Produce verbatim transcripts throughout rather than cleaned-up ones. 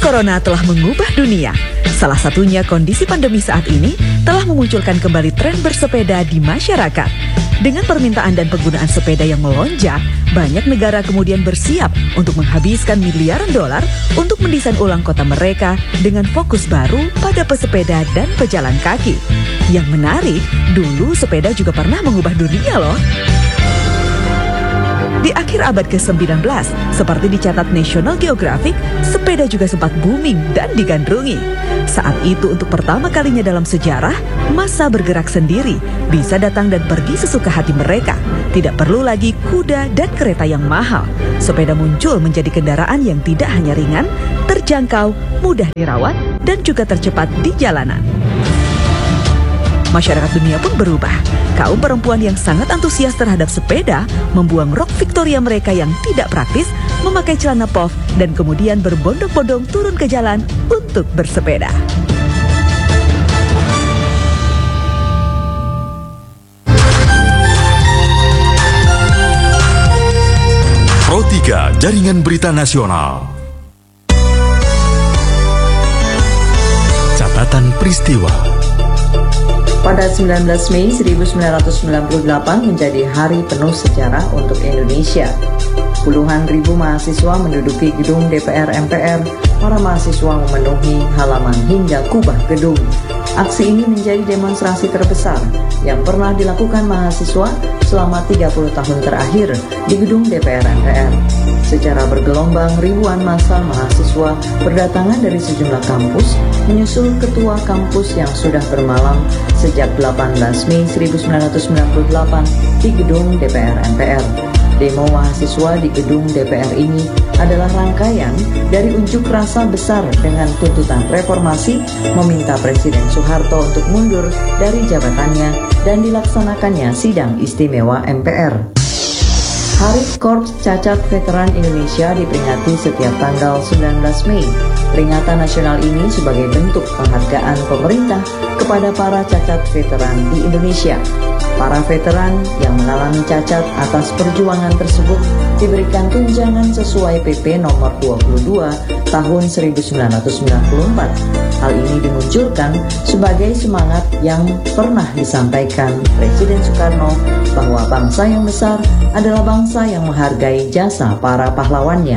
corona telah mengubah dunia. Salah satunya kondisi pandemi saat ini telah memunculkan kembali tren bersepeda di masyarakat. Dengan permintaan dan penggunaan sepeda yang melonjak, banyak negara kemudian bersiap untuk menghabiskan miliaran dolar untuk mendesain ulang kota mereka dengan fokus baru pada pesepeda dan pejalan kaki. Yang menarik, dulu sepeda juga pernah mengubah dunia loh. Di akhir abad ke sembilan belas, seperti dicatat National Geographic, sepeda juga sempat booming dan digandrungi. Saat itu untuk pertama kalinya dalam sejarah, massa bergerak sendiri, bisa datang dan pergi sesuka hati mereka. Tidak perlu lagi kuda dan kereta yang mahal. Sepeda muncul menjadi kendaraan yang tidak hanya ringan, terjangkau, mudah dirawat, dan juga tercepat di jalanan. Masyarakat dunia pun berubah. Kaum perempuan yang sangat antusias terhadap sepeda membuang rok Victoria mereka yang tidak praktis, memakai celana puff, dan kemudian berbondong-bondong turun ke jalan untuk bersepeda. Pro tiga Jaringan Berita Nasional. Catatan peristiwa. Pada sembilan belas Mei seribu sembilan ratus sembilan puluh delapan menjadi hari penuh sejarah untuk Indonesia. Puluhan ribu mahasiswa menduduki gedung D P R M P R. Para mahasiswa memenuhi halaman hingga kubah gedung. Aksi ini menjadi demonstrasi terbesar yang pernah dilakukan mahasiswa selama tiga puluh tahun terakhir di gedung D P R M P R. Secara bergelombang, ribuan massa mahasiswa berdatangan dari sejumlah kampus menyusul ketua kampus yang sudah bermalam sejak delapan belas Mei seribu sembilan ratus sembilan puluh delapan di gedung D P R M P R. Demo mahasiswa di gedung D P R ini adalah rangkaian dari unjuk rasa besar dengan tuntutan reformasi, meminta Presiden Soeharto untuk mundur dari jabatannya dan dilaksanakannya sidang istimewa M P R. Hari Korps Cacat Veteran Indonesia diperingati setiap tanggal sembilan belas Mei. Peringatan nasional ini sebagai bentuk penghargaan pemerintah kepada para cacat veteran di Indonesia. Para veteran yang mengalami cacat atas perjuangan tersebut diberikan tunjangan sesuai P P nomor dua puluh dua tahun seribu sembilan ratus sembilan puluh empat. Hal ini dimunculkan sebagai semangat yang pernah disampaikan Presiden Soekarno bahwa bangsa yang besar adalah bangsa yang menghargai jasa para pahlawannya.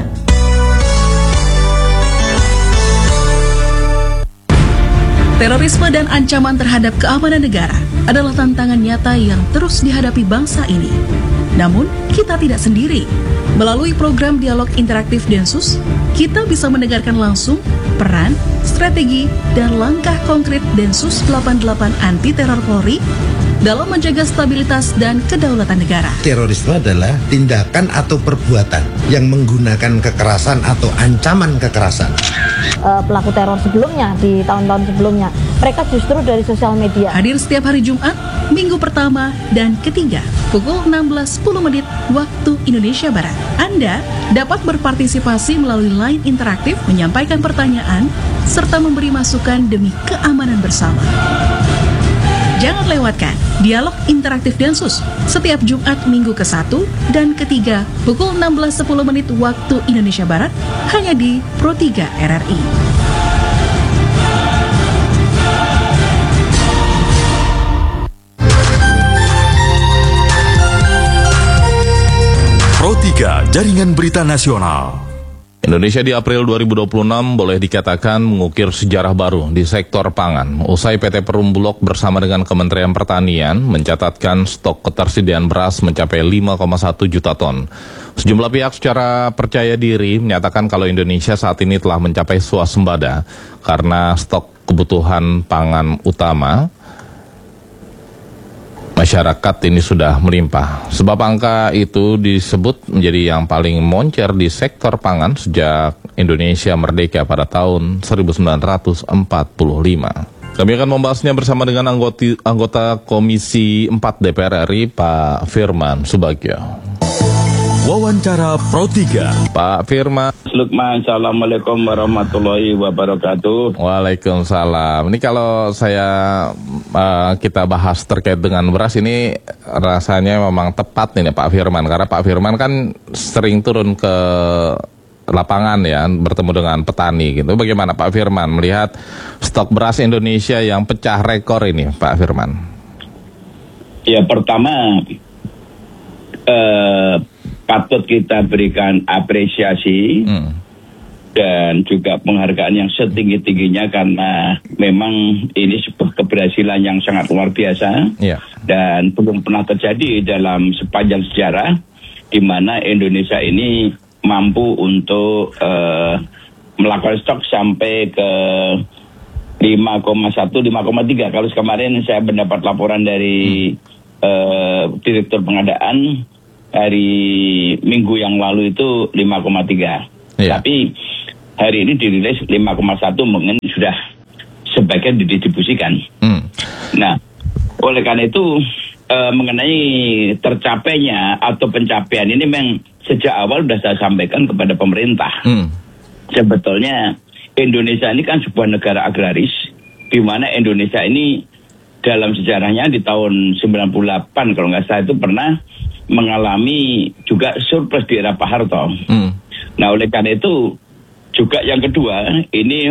Terorisme dan ancaman terhadap keamanan negara adalah tantangan nyata yang terus dihadapi bangsa ini. Namun, kita tidak sendiri. Melalui program dialog interaktif Densus, kita bisa mendengarkan langsung peran, strategi, dan langkah konkret Densus delapan puluh delapan Anti Teror Polri dalam menjaga stabilitas dan kedaulatan negara. Terorisme adalah tindakan atau perbuatan yang menggunakan kekerasan atau ancaman kekerasan. Uh, pelaku teror sebelumnya, di tahun-tahun sebelumnya, mereka justru dari sosial media. Hadir setiap hari Jumat, minggu pertama dan ketiga, pukul enam belas sepuluh menit waktu Indonesia Barat. Anda dapat berpartisipasi melalui line interaktif, menyampaikan pertanyaan, serta memberi masukan demi keamanan bersama. Jangan lewatkan dialog interaktif Densus setiap Jumat minggu ke satu dan ketiga pukul enam belas sepuluh menit waktu Indonesia Barat hanya di Pro tiga R R I. Pro tiga Jaringan Berita Nasional. Indonesia di April dua ribu dua puluh enam boleh dikatakan mengukir sejarah baru di sektor pangan. Usai P T Perumbulok bersama dengan Kementerian Pertanian mencatatkan stok ketersediaan beras mencapai lima koma satu juta ton. Sejumlah pihak secara percaya diri menyatakan kalau Indonesia saat ini telah mencapai swasembada karena stok kebutuhan pangan utama masyarakat ini sudah melimpah. Sebab angka itu disebut menjadi yang paling moncer di sektor pangan sejak Indonesia merdeka pada tahun seribu sembilan ratus empat puluh lima. Kami akan membahasnya bersama dengan anggota, anggota Komisi empat D P R R I, Pak Firman Subagio. Wawancara Pro tiga. Pak Firman. Lukman, Assalamualaikum warahmatullahi wabarakatuh. Waalaikumsalam. Ini kalau saya uh, kita bahas terkait dengan beras ini rasanya memang tepat nih Pak Firman, karena Pak Firman kan sering turun ke lapangan ya, bertemu dengan petani gitu. Bagaimana Pak Firman melihat stok beras Indonesia yang pecah rekor ini, Pak Firman? Ya, pertama eh, patut kita berikan apresiasi hmm. dan juga penghargaan yang setinggi-tingginya karena memang ini sebuah keberhasilan yang sangat luar biasa yeah. dan belum pernah terjadi dalam sepanjang sejarah di mana Indonesia ini mampu untuk uh, melakukan stok sampai ke lima koma satu, lima koma tiga. Kalau kemarin saya mendapat laporan dari uh, Direktur Pengadaan hari Minggu yang lalu itu lima koma tiga. Yeah. Tapi hari ini dirilis lima koma satu mungkin sudah sebagian didistribusikan. Mm. Nah, oleh karena itu uh, mengenai tercapainya atau pencapaian ini memang sejak awal sudah saya sampaikan kepada pemerintah. Hmm. Sebetulnya Indonesia ini kan sebuah negara agraris, di mana Indonesia ini dalam sejarahnya di tahun sembilan puluh delapan kalau nggak salah itu pernah mengalami juga surplus di era Pak Harto. Hmm. Nah oleh karena itu juga yang kedua ini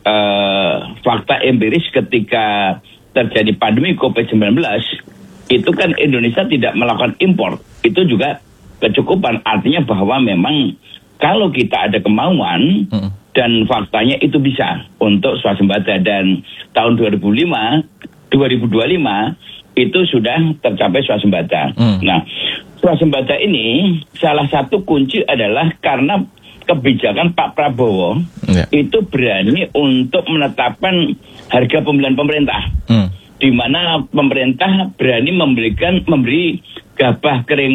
uh, fakta empiris ketika terjadi pandemi covid sembilan belas itu kan Indonesia tidak melakukan impor. Itu juga kecukupan, artinya bahwa memang kalau kita ada kemauan hmm. dan faktanya itu bisa untuk swasembada, dan tahun dua ribu lima, dua ribu dua puluh lima itu sudah tercapai swasembada. Hmm. Nah, swasembada ini salah satu kunci adalah karena kebijakan Pak Prabowo yeah. itu berani untuk menetapkan harga pembelian pemerintah. Hmm. Di mana pemerintah berani memberikan memberi gabah kering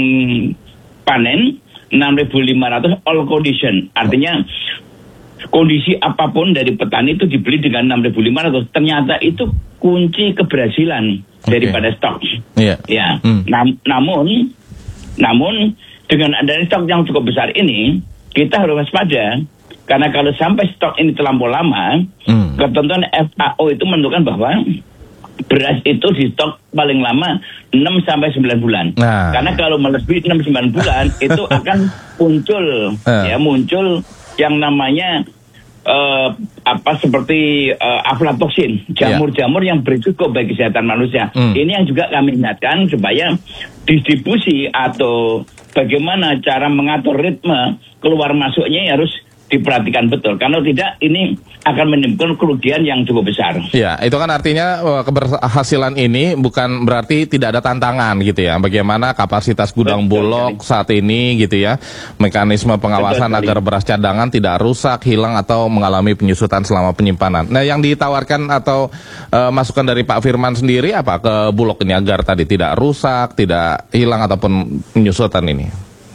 panen enam ribu lima ratus all condition. Artinya kondisi apapun dari petani itu dibeli dengan enam ribu lima ratus. Ternyata itu kunci keberhasilan okay. daripada stok. Yeah. Ya. Hmm. Nam- namun namun dengan adanya stok yang cukup besar ini, kita harus waspada. Karena kalau sampai stok ini terlampau lama, hmm. ketentuan F A O itu menentukan bahwa beras itu di stok paling lama enam sampai sembilan bulan. Nah. Karena kalau melebihi enam sampai sembilan bulan itu akan muncul uh. ya muncul yang namanya uh, apa seperti uh, aflatoksin, jamur-jamur yang berisiko bagi kesehatan manusia. Hmm. Ini yang juga kami ingatkan supaya distribusi atau bagaimana cara mengatur ritme keluar masuknya harus diperhatikan betul. Kalau tidak, ini akan menimbulkan kerugian yang cukup besar. Ya, itu kan artinya keberhasilan ini bukan berarti tidak ada tantangan gitu ya. Bagaimana kapasitas gudang betul, Bulog kali. saat ini gitu ya. Mekanisme pengawasan betul, agar beras cadangan tidak rusak, hilang atau mengalami penyusutan selama penyimpanan. Nah, yang ditawarkan atau uh, masukan dari Pak Firman sendiri apa ke Bulog ini agar tadi tidak rusak, tidak hilang ataupun penyusutan ini?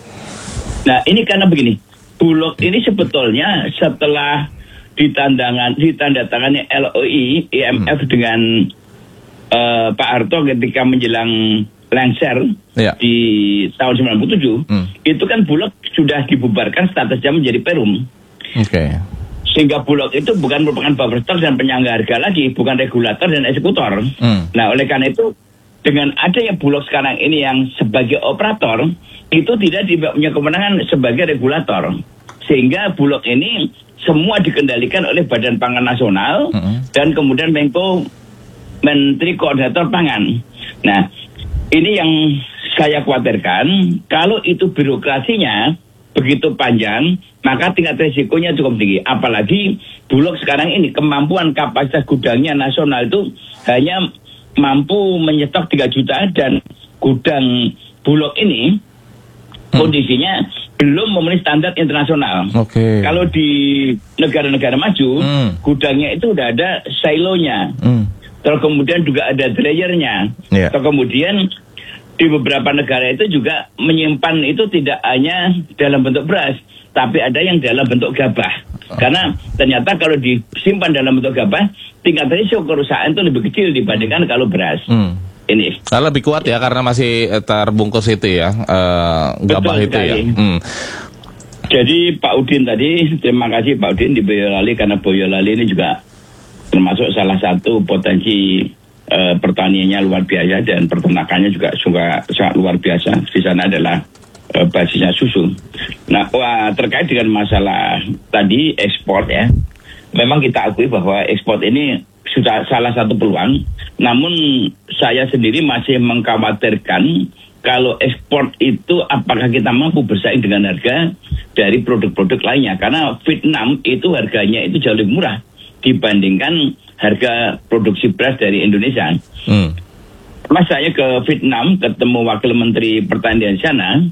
Nah, ini karena begini. Bulog ini sebetulnya setelah ditandangan, ditandatangani L O I I M F hmm. dengan uh, Pak Harto ketika menjelang lengser ya. di tahun sembilan puluh tujuh, hmm. itu kan Bulog sudah dibubarkan statusnya menjadi Perum. Oke. Okay. Sehingga Bulog itu bukan merupakan buffer stock dan penyangga harga lagi, bukan regulator dan eksekutor. Hmm. Nah, oleh karena itu dengan adanya Bulog sekarang ini yang sebagai operator, itu tidak punya kewenangan sebagai regulator. Sehingga Bulog ini semua dikendalikan oleh Badan Pangan Nasional mm-hmm. dan kemudian Menko Menteri Koordinator Pangan. Nah, ini yang saya khawatirkan, kalau itu birokrasinya begitu panjang, maka tingkat risikonya cukup tinggi. Apalagi Bulog sekarang ini kemampuan kapasitas gudangnya nasional itu hanya mampu menyetok tiga juta dan gudang Bulog ini hmm. kondisinya belum memenuhi standar internasional. Okay. Kalau di negara-negara maju, hmm. gudangnya itu udah ada silonya. Hmm. Terus kemudian juga ada dryernya. Yeah. Terus kemudian di beberapa negara itu juga menyimpan itu tidak hanya dalam bentuk beras, tapi ada yang dalam bentuk gabah. Oh. Karena ternyata kalau disimpan dalam bentuk gabah, tingkat risiko kerusakan itu lebih kecil dibandingkan kalau beras. Hmm. Ini. Karena lebih kuat ya, karena masih terbungkus itu ya, uh, gabah betul itu sekali. Ya. Hmm. Jadi Pak Udin tadi, terima kasih Pak Udin di Boyolali, karena Boyolali ini juga termasuk salah satu potensi uh, pertaniannya luar biasa dan peternakannya juga sangat luar biasa. Di sana adalah uh, basisnya susu. Nah, wah, terkait dengan masalah tadi ekspor ya, memang kita akui bahwa ekspor ini sudah salah satu peluang. Namun saya sendiri masih mengkhawatirkan kalau ekspor itu apakah kita mampu bersaing dengan harga dari produk-produk lainnya. Karena Vietnam itu harganya itu jauh lebih murah dibandingkan harga produksi beras dari Indonesia. Hmm. Mas saya ke Vietnam ketemu Wakil Menteri Pertanian di sana,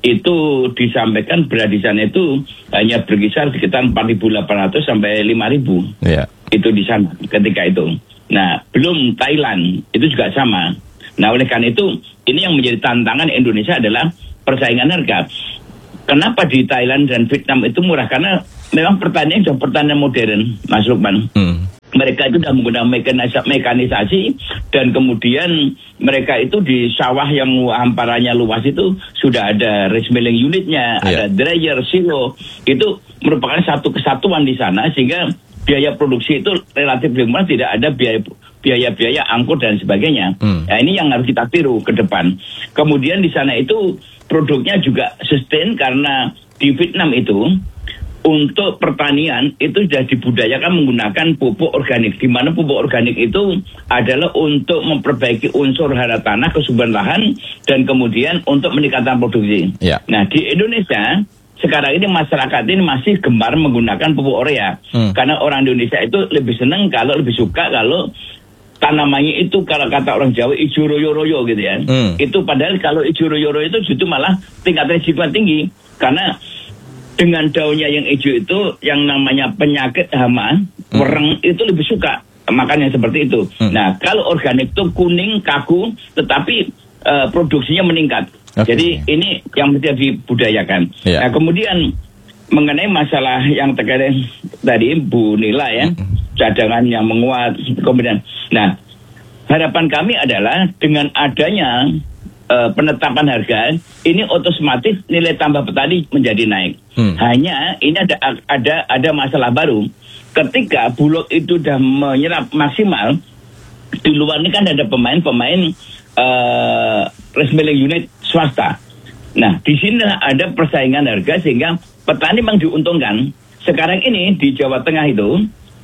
itu disampaikan beras di sana itu hanya berkisar sekitar empat ribu delapan ratus sampai lima ribu. Yeah. Itu di sana ketika itu. Nah, belum Thailand, itu juga sama. Nah, oleh karena itu, ini yang menjadi tantangan Indonesia adalah persaingan harga. Kenapa di Thailand dan Vietnam itu murah? Karena memang pertanian sudah pertanian modern, Mas Lukman. Hmm. Mereka itu sudah menggunakan mekanisasi, mekanisasi dan kemudian mereka itu di sawah yang hamparannya luas itu sudah ada rice milling unitnya, yeah. ada dryer, silo. Itu merupakan satu kesatuan di sana sehingga biaya produksi itu relatif lebih murah, tidak ada biaya biaya-biaya angkut dan sebagainya. Hmm. Nah, ini yang harus kita tiru ke depan. Kemudian di sana itu produknya juga sustain karena di Vietnam itu untuk pertanian itu sudah dibudayakan menggunakan pupuk organik, di mana pupuk organik itu adalah untuk memperbaiki unsur hara tanah, kesuburan lahan, dan kemudian untuk meningkatkan produksi. Yeah. Nah, di Indonesia sekarang ini masyarakat ini masih gemar menggunakan pupuk urea, hmm. karena orang Indonesia itu lebih senang kalau lebih suka kalau tanamannya itu kalau kata orang Jawa ijo royo-royo gitu ya. Hmm. Itu padahal kalau ijo royo-royo itu justru malah tingkat resiko tinggi karena dengan daunnya yang hijau itu yang namanya penyakit hama, hmm. wereng itu lebih suka makannya seperti itu. Hmm. Nah, kalau organik itu kuning, kaku, tetapi uh, produksinya meningkat. Okay. Jadi ini yang mesti dibudayakan. Yeah. Nah, kemudian mengenai masalah yang terkait tadi Bu Nila ya, hmm. cadangan yang menguat, kemudian, nah harapan kami adalah dengan adanya Uh, penetapan harga ini otomatis nilai tambah petani menjadi naik. Hmm. Hanya ini ada ada ada masalah baru. Ketika Bulog itu sudah menyerap maksimal, di luar ini kan ada pemain-pemain uh, rice milling unit swasta. Nah, di sini ada persaingan harga sehingga petani memang diuntungkan. Sekarang ini di Jawa Tengah itu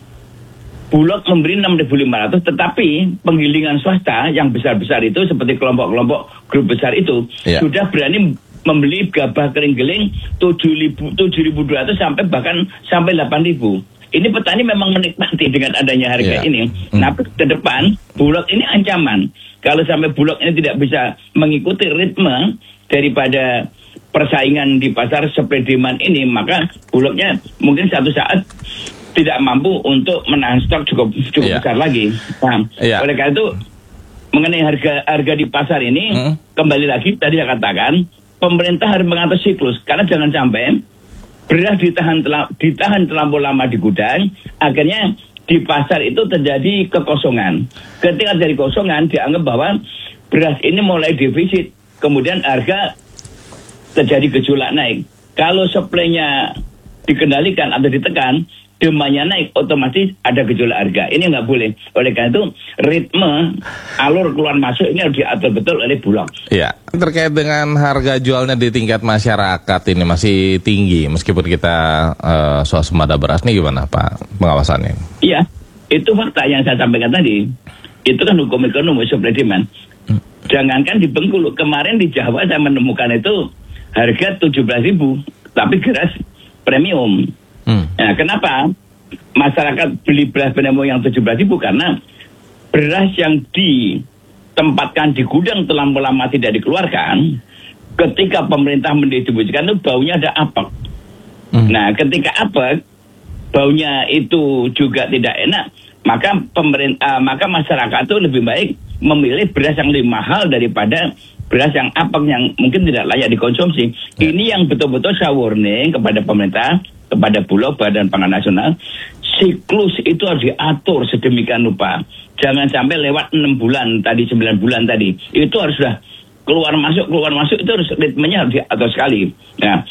Bulog memberi enam ribu lima ratus, tetapi penggilingan swasta yang besar-besar itu seperti kelompok-kelompok grup besar itu yeah. sudah berani membeli gabah kering giling tujuh ribu dua ratus sampai bahkan sampai delapan ribu. Ini petani memang menikmati dengan adanya harga yeah. ini. Hmm. Nah, ke depan Bulog ini ancaman. Kalau sampai Bulog ini tidak bisa mengikuti ritme daripada persaingan di pasar supply demand ini, maka Bulognya mungkin satu saat tidak mampu untuk menahan stok cukup cukup yeah. besar lagi. Nah, yeah. oleh karena itu mengenai harga harga di pasar ini hmm. kembali lagi tadi saya katakan pemerintah harus mengatur siklus karena jangan sampai beras ditahan telah, ditahan terlalu lama di gudang, akhirnya di pasar itu terjadi kekosongan. Ketika dari kosongan dianggap bahwa beras ini mulai defisit, kemudian harga terjadi gejolak naik. Kalau supply-nya dikendalikan atau ditekan, demandnya naik, otomatis ada gejolak harga. Ini nggak boleh. Oleh karena itu, ritme alur keluar masuk ini harus diatur betul oleh Bulog. Ya, terkait dengan harga jualnya di tingkat masyarakat ini masih tinggi, meskipun kita uh, swasembada beras nih gimana Pak pengawasannya? Iya, itu fakta yang saya sampaikan tadi. Itu kan hukum ekonomi supply demand. Hmm. Jangankan di Bengkulu, kemarin di Jawa saya menemukan itu harga tujuh belas ribu, tapi beras premium. Hmm. Nah, kenapa masyarakat beli beras premium yang tujuh belas ribu? Karena beras yang ditempatkan di gudang terlalu lama tidak dikeluarkan, ketika pemerintah mendistribusikan itu baunya ada apek. Hmm. Nah, ketika apek, baunya itu juga tidak enak, maka pemerintah, maka masyarakat itu lebih baik memilih beras yang lebih mahal daripada beras yang apek yang mungkin tidak layak dikonsumsi. Ya. Ini yang betul-betul saya warning kepada pemerintah, kepada Bulog, Badan Pangan Nasional, siklus itu harus diatur sedemikian rupa. Jangan sampai lewat enam bulan tadi, sembilan bulan tadi. Itu harus sudah keluar masuk, keluar masuk, itu harus ritmenya harus diatur sekali. Nah,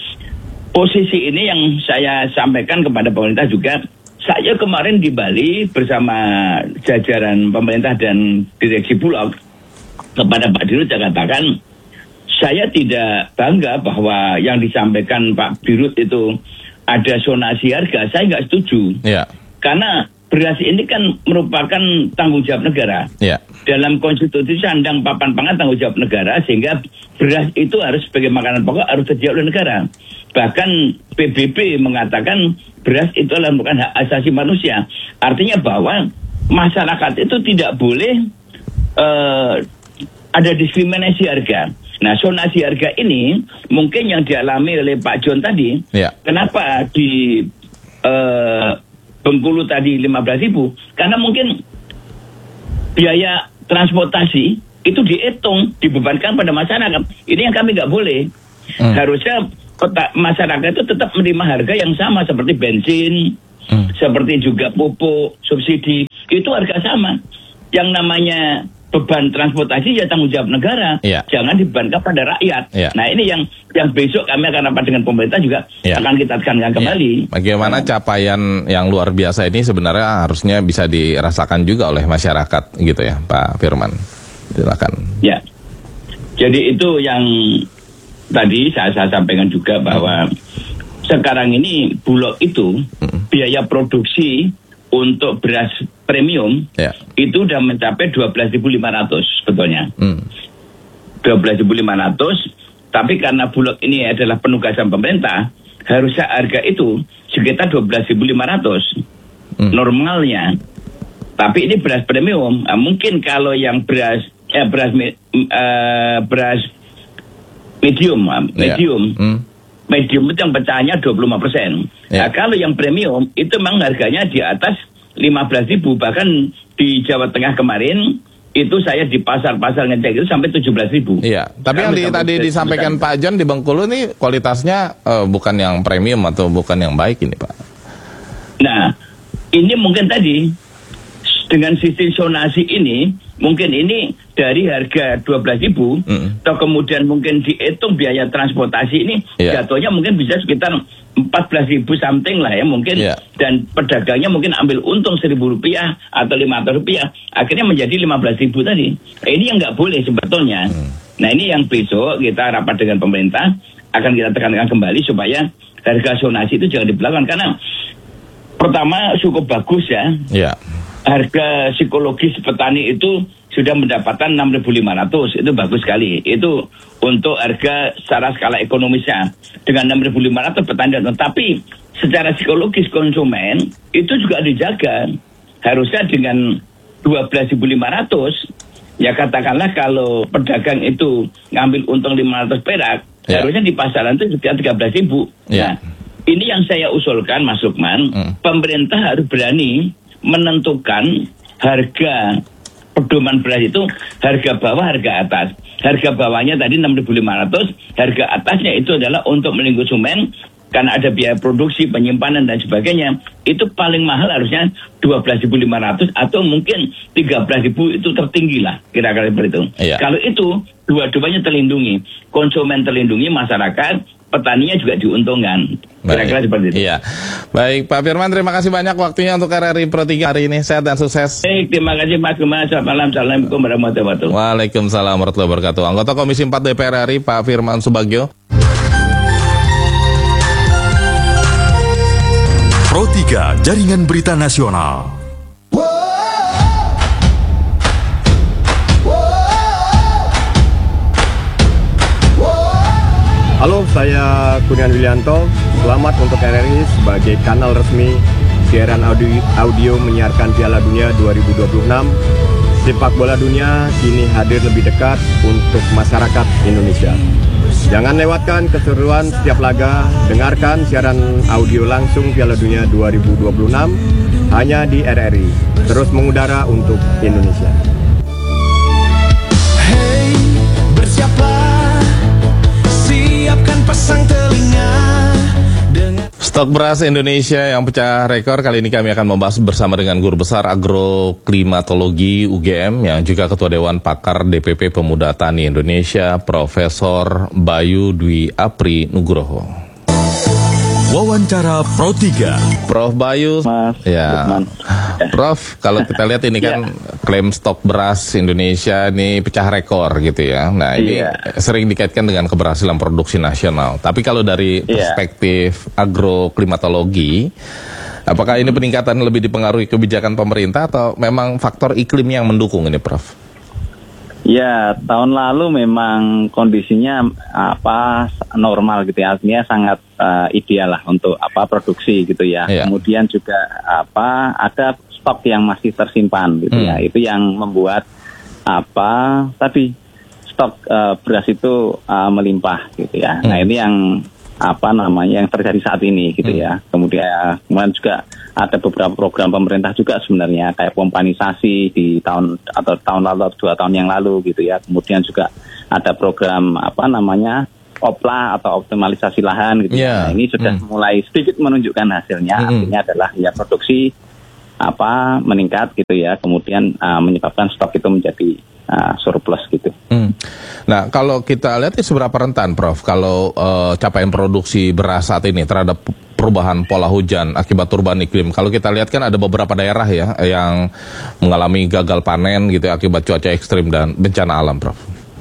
posisi ini yang saya sampaikan kepada pemerintah juga. Saya kemarin di Bali bersama jajaran pemerintah dan direksi Bulog, kepada Pak Dirut saya katakan, saya tidak bangga bahwa yang disampaikan Pak Dirut itu ada zonasi harga. Saya nggak setuju. Ya. Karena beras ini kan merupakan tanggung jawab negara. Ya. Dalam konstitusi sandang papan pangan tanggung jawab negara, sehingga beras itu harus sebagai makanan pokok harus tersedia oleh negara. Bahkan P B B mengatakan beras itu adalah bukan hak asasi manusia. Artinya bahwa masyarakat itu tidak boleh uh, ada diskriminasi harga. Nah, zonasi harga ini mungkin yang dialami oleh Pak John tadi. Ya. Kenapa di uh, Bengkulu tadi lima belas ribu? Karena mungkin biaya transportasi itu dihitung, dibebankan pada masyarakat. Ini yang kami nggak boleh. Hmm. Harusnya kota, masyarakat itu tetap menerima harga yang sama seperti bensin, hmm. seperti juga pupuk, subsidi. Itu harga sama. Yang namanya beban transportasi ya tanggung jawab negara, ya. Jangan dibebankan pada rakyat. Ya. Nah ini yang yang besok kami akan rapat dengan pemerintah juga ya. Akan kita tekankan kembali. Ya. Bagaimana nah. capaian yang luar biasa ini sebenarnya harusnya bisa dirasakan juga oleh masyarakat gitu ya, Pak Firman. Silakan. Ya, jadi itu yang tadi saya, saya sampaikan juga bahwa hmm. sekarang ini Bulog itu hmm. biaya produksi untuk beras premium ya. Itu sudah mencapai dua belas ribu lima ratus sebetulnya. Hmm. dua belas ribu lima ratus, tapi karena Bulog ini adalah penugasan pemerintah, harusnya harga itu sekitar dua belas ribu lima ratus hmm. normalnya. Tapi ini beras premium, nah, mungkin kalau yang beras eh, beras uh, beras medium, medium. Ya. Hmm. Medium itu yang pecahnya dua puluh lima persen. Ya. Nah, kalau yang premium itu memang harganya di atas lima belas ribu. Bahkan di Jawa Tengah kemarin itu saya di pasar-pasar ngecek itu sampai tujuh belas ribu. Iya, tapi yang di, tadi disampaikan Pak John di Bengkulu ini kualitasnya uh, bukan yang premium atau bukan yang baik ini, Pak. Nah, ini mungkin tadi dengan sistem zonasi ini mungkin ini dari harga dua belas ribu mm. atau kemudian mungkin dihitung biaya transportasi ini yeah. jatuhnya mungkin bisa sekitar empat belas ribu something lah ya mungkin yeah. dan pedagangnya mungkin ambil untung seribu rupiah atau lima ratus rupiah akhirnya menjadi lima belas ribu tadi. Nah, ini yang nggak boleh sebetulnya. Mm. Nah ini yang besok kita rapat dengan pemerintah akan kita tekankan kembali supaya harga zonasi itu jangan diberlakukan karena pertama cukup bagus ya. Yeah. Harga psikologis petani itu sudah mendapatkan enam ribu lima ratus, itu bagus sekali. Itu untuk harga secara skala ekonomisnya. Dengan enam ribu lima ratus petani, tapi secara psikologis konsumen itu juga dijaga. Harusnya dengan dua belas ribu lima ratus, ya katakanlah kalau pedagang itu ngambil untung lima ratus perak, ya. Harusnya di pasaran itu sekitar tiga belas ribu. Ya. Nah, ini yang saya usulkan Mas Lukman, hmm. pemerintah harus berani menentukan harga pedoman beras itu harga bawah, harga atas. Harga bawahnya tadi enam ribu lima ratus, harga atasnya itu adalah untuk melingkup konsumen karena ada biaya produksi, penyimpanan dan sebagainya. Itu paling mahal harusnya dua belas ribu lima ratus atau mungkin tiga belas ribu itu tertinggi lah kira-kira seperti itu. Iya. Kalau itu dua-duanya terlindungi, konsumen terlindungi, masyarakat petaninya juga diuntungkan. Kira-kira seperti itu. Iya. Baik, Pak Firman, terima kasih banyak waktunya untuk R R I Pro tiga hari ini. Sehat dan sukses. Baik, terima kasih Mas Gema. Selamat malam. Assalamualaikum warahmatullahi wabarakatuh. Waalaikumsalam warahmatullahi wabarakatuh. Anggota Komisi empat D P R R I, Pak Firman Subagio. Pro tiga, Jaringan Berita Nasional. Halo, saya Kurniawan Willianto. Selamat untuk R R I sebagai kanal resmi siaran audio, audio menyiarkan Piala Dunia dua ribu dua puluh enam. Sepak bola dunia kini hadir lebih dekat untuk masyarakat Indonesia. Jangan lewatkan keseruan setiap laga. Dengarkan siaran audio langsung Piala Dunia dua ribu dua puluh enam hanya di R R I. Terus mengudara untuk Indonesia. Hey, bersiapa? Siapkan pasang telinga dengan... Stok beras Indonesia yang pecah rekor. Kali ini kami akan membahas bersama dengan Guru Besar Agroklimatologi U G M yang juga Ketua Dewan Pakar D P P Pemuda Tani Indonesia, Profesor Bayu Dwi Apri Nugroho. Wawancara Pro tiga. Prof Bayu, Mas, ya, Lukman. Prof, kalau kita lihat ini kan yeah. klaim stok beras Indonesia ini pecah rekor gitu ya. Nah ini yeah. sering dikaitkan dengan keberhasilan produksi nasional. Tapi kalau dari yeah. perspektif agroklimatologi, apakah ini peningkatan lebih dipengaruhi kebijakan pemerintah atau memang faktor iklim yang mendukung ini, Prof? Ya, tahun lalu memang kondisinya apa normal gitu ya, artinya sangat uh, ideal lah untuk apa produksi gitu ya. Yeah. Kemudian juga apa ada stok yang masih tersimpan gitu hmm. ya. Itu yang membuat apa tadi stok uh, beras itu uh, melimpah gitu ya. Hmm. Nah, ini yang apa namanya yang terjadi saat ini gitu hmm. ya. Kemudian kemudian juga ada beberapa program pemerintah juga sebenarnya kayak pompanisasi di tahun atau tahun lalu atau dua tahun yang lalu gitu ya. Kemudian juga ada program apa namanya opla atau optimalisasi lahan gitu. Yeah. Nah, ini sudah hmm. mulai sedikit menunjukkan hasilnya. Hmm. Artinya adalah ya produksi apa meningkat gitu ya. Kemudian uh, menyebabkan stok itu menjadi uh, surplus gitu. Hmm. Nah, kalau kita lihat ini seberapa rentan, Prof, kalau uh, capaian produksi beras saat ini terhadap perubahan pola hujan akibat perubahan iklim. Kalau kita lihat kan ada beberapa daerah ya yang mengalami gagal panen gitu ya, akibat cuaca ekstrim dan bencana alam, Prof.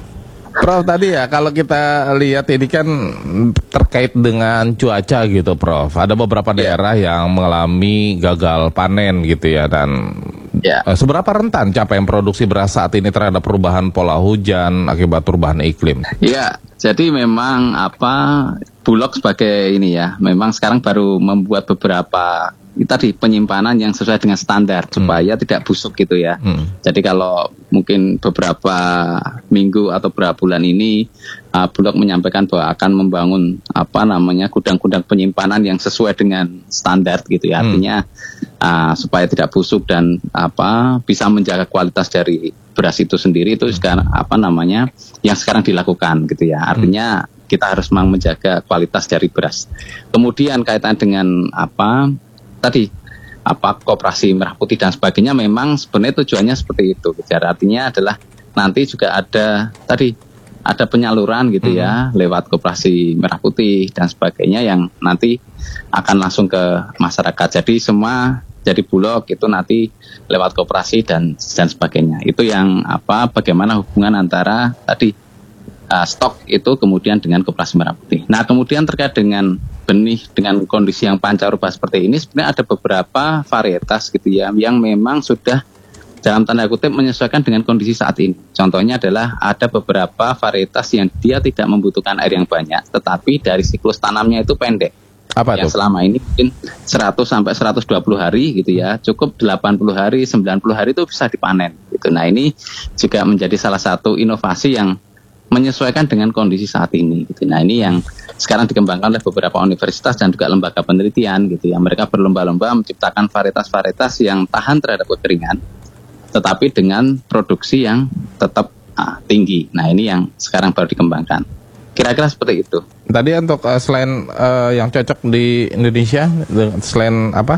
Prof, tadi ya kalau kita lihat ini kan terkait dengan cuaca gitu, Prof. Ada beberapa daerah yang mengalami gagal panen gitu ya, dan ya. seberapa rentan capaian produksi beras saat ini terhadap perubahan pola hujan akibat perubahan iklim? Ya, jadi memang apa Bulog sebagai ini ya, memang sekarang baru membuat beberapa tadi penyimpanan yang sesuai dengan standar hmm. supaya tidak busuk gitu ya. Hmm. Jadi kalau mungkin beberapa minggu atau beberapa bulan ini uh, Bulog menyampaikan bahwa akan membangun apa namanya gudang-gudang penyimpanan yang sesuai dengan standar gitu ya. Hmm. Artinya uh, supaya tidak busuk dan apa bisa menjaga kualitas dari beras itu sendiri itu hmm. sekarang apa namanya yang sekarang dilakukan gitu ya. Artinya hmm. kita harus memang menjaga kualitas dari beras. Kemudian kaitan dengan apa tadi apa koperasi merah putih dan sebagainya memang sebenarnya tujuannya seperti itu. Jadi artinya adalah nanti juga ada tadi ada penyaluran gitu hmm. ya lewat koperasi merah putih dan sebagainya yang nanti akan langsung ke masyarakat. Jadi semua jadi Bulog itu nanti lewat koperasi dan dan sebagainya. Itu yang apa bagaimana hubungan antara tadi Uh, stok itu kemudian dengan koperasi merah putih. Nah kemudian terkait dengan benih dengan kondisi yang pancaroba seperti ini sebenarnya ada beberapa varietas gitu ya yang memang sudah dalam tanda kutip menyesuaikan dengan kondisi saat ini. Contohnya adalah ada beberapa varietas yang dia tidak membutuhkan air yang banyak tetapi dari siklus tanamnya itu pendek. Apa yang tuh? Selama ini mungkin seratus sampai seratus dua puluh hari gitu ya, cukup delapan puluh hari, sembilan puluh hari itu bisa dipanen gitu. Nah ini juga menjadi salah satu inovasi yang menyesuaikan dengan kondisi saat ini gitu. Nah ini yang sekarang dikembangkan oleh beberapa universitas dan juga lembaga penelitian gitu ya. Mereka berlomba-lomba menciptakan varietas-varietas yang tahan terhadap kekeringan tetapi dengan produksi yang tetap ah, tinggi. Nah ini yang sekarang baru dikembangkan. Kira-kira seperti itu. Tadi untuk uh, selain uh, yang cocok di Indonesia, selain apa